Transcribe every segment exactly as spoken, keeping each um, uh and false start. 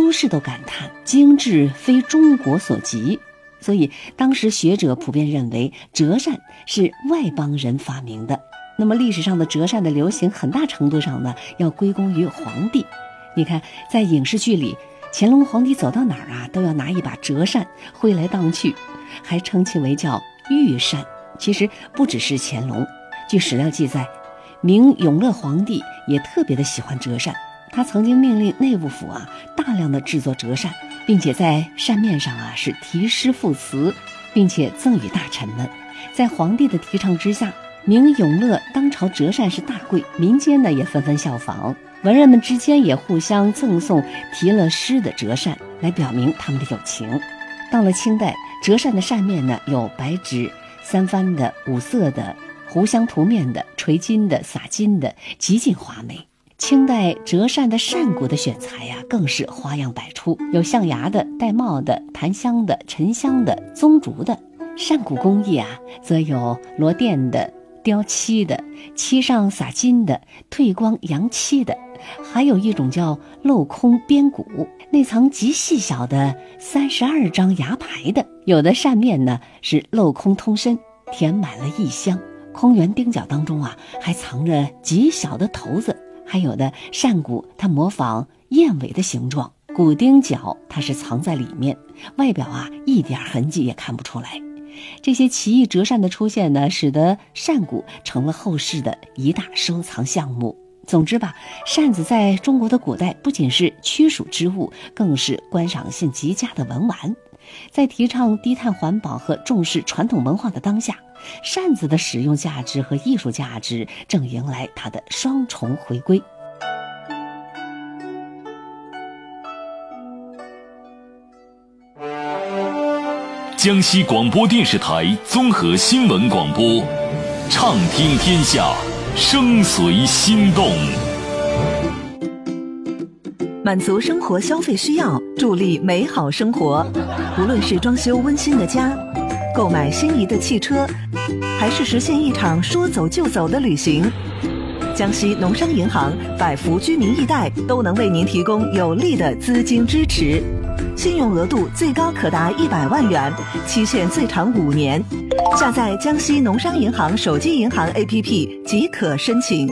苏轼都感叹精致非中国所及，所以当时学者普遍认为折扇是外邦人发明的。那么历史上的折扇的流行很大程度上呢要归功于皇帝。你看在影视剧里，乾隆皇帝走到哪儿啊都要拿一把折扇挥来荡去，还称其为叫御扇。其实不只是乾隆，据史料记载，明永乐皇帝也特别的喜欢折扇，他曾经命令内务府啊大量的制作折扇，并且在扇面上啊是题诗赋词，并且赠予大臣们。在皇帝的提倡之下，明永乐当朝折扇是大贵，民间呢也纷纷效仿，文人们之间也互相赠送题了诗的折扇，来表明他们的友情。到了清代，折扇的扇面呢有白纸、三番的、五色的、糊香涂面的、垂金的、撒金的，极尽华美。清代折扇的扇骨的选材呀、啊，更是花样百出，有象牙的、带帽的、檀香的、沉香的、棕竹的。扇骨工艺啊，则有罗钿的、雕漆的、漆上撒金的、褪光扬漆的，还有一种叫镂空边骨，内藏极细小的三十二张牙牌的。有的扇面呢是镂空通身，填满了异香，空圆钉角当中啊还藏着极小的头子。还有的扇骨它模仿燕尾的形状，骨钉角它是藏在里面，外表啊一点痕迹也看不出来。这些奇异折扇的出现呢，使得扇骨成了后世的一大收藏项目。总之吧，扇子在中国的古代不仅是驱暑之物，更是观赏性极佳的文玩。在提倡低碳环保和重视传统文化的当下，扇子的使用价值和艺术价值正迎来它的双重回归。 江西广播电视台综合新闻广播，畅听天下，声随心动， 满足生活消费需要，助力美好生活。无论是装修温馨的家，购买心仪的汽车，还是实现一场说走就走的旅行，江西农商银行百福居民易贷都能为您提供有力的资金支持，信用额度最高可达一百万元，期限最长五年。下载江西农商银行手机银行 A P P 即可申请。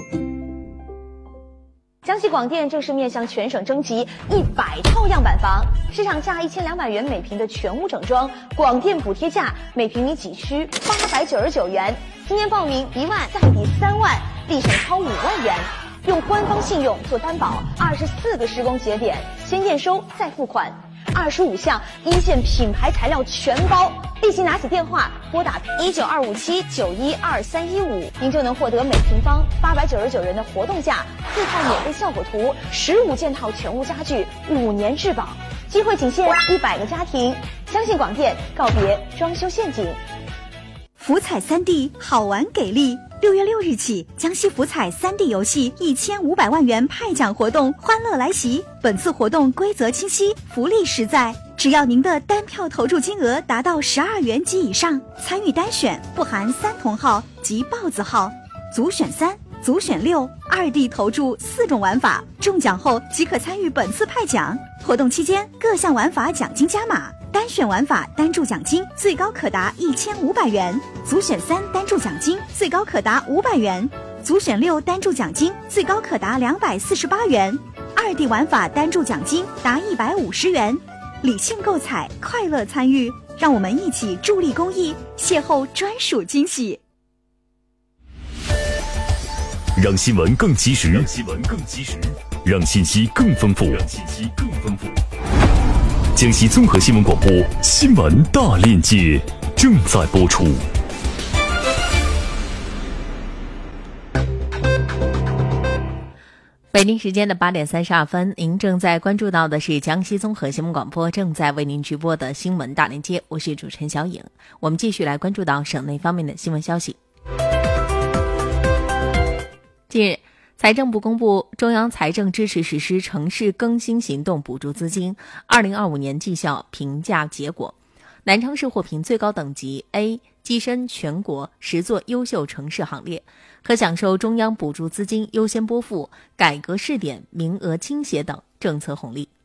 江西广电正式面向全省征集一百套样板房，市场价一千两百元每平的全屋整装，广电补贴价每平米几区八百九十九元。今年报名一万再抵三万，立省超五万元。用官方信用做担保，二十四个施工节点，先验收再付款。二十五项一线品牌材料全包，立即拿起电话拨打一九二五七九一二三一五，您就能获得每平方八百九十九元的活动价，四套免费效果图，十五件套全屋家具，五年质保。机会仅限一百个家庭，相信广电，告别装修陷阱。 福彩三 D 好玩给力。六月六日起，江西福彩三 D 游戏一千五百万元派奖活动欢乐来袭。本次活动规则清晰，福利实在，只要您的单票投注金额达到十二元及以上，参与单选不含三同号及豹子号、组选三、组选六、二 D 投注四种玩法，中奖后即可参与本次派奖。活动期间各项玩法奖金加码，单选玩法单注奖金最高可达一千五百元，组选三单注奖金最高可达五百元，组选六单注奖金最高可达两百四十八元，二 D 玩法单注奖金达一百五十元。理性购彩，快乐参与，让我们一起助力公益，邂逅专属惊喜。 让新闻更及时，让新闻更及时，让信息更丰富，让信息更丰富。江西综合新闻广播新闻大链接正在播出。 北京时间的八点三十二分，您正在关注到的是江西综合新闻广播正在为您直播的新闻大链接，我是主持人小颖。我们继续来关注到省内方面的新闻消息。近日，财政部公布中央财政支持实施城市更新行动补助资金二零二五年绩效评价结果，南昌市获评最高等级 A， 跻身全国十座优秀城市行列，可享受中央补助资金优先拨付、改革试点、名额倾斜等政策红利。